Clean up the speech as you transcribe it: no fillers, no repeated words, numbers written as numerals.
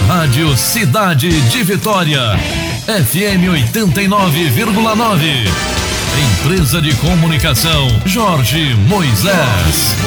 Rádio Cidade de Vitória, FM 89,9. Empresa de Comunicação Jorge Moisés.